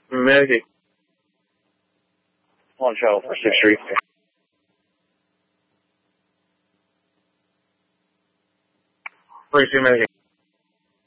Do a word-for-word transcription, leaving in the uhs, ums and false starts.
Medicaid. One shuttle for six three. Three two Medicaid.